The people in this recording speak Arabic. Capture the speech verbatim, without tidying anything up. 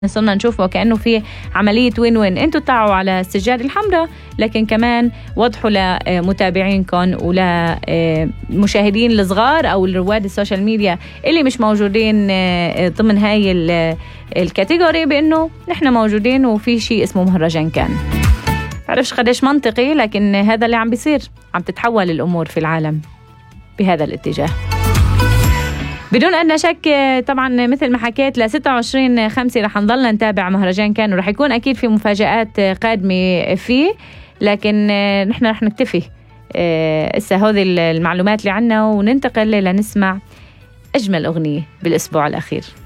صرنا نشوفه كأنه في عملية وين وين، انتوا طلعوا على السجادة الحمراء لكن كمان وضحوا لمتابعينكم ولمشاهدين الصغار أو الرواد السوشيال ميديا اللي مش موجودين ضمن هاي الكاتيجوري بأنه نحن موجودين وفي شيء اسمه مهرجان كان. معرفش قديش منطقي، لكن هذا اللي عم بيصير، عم تتحول الأمور في العالم بهذا الاتجاه بدون أدنى شك. طبعا مثل ما حكيت ل ستة وعشرين خمسة رح نضلنا نتابع مهرجان كان، ورح يكون أكيد في مفاجآت قادمة فيه، لكن نحن رح نكتفي إسا هذه المعلومات اللي عنا وننتقل لنسمع أجمل أغنية بالأسبوع الأخير.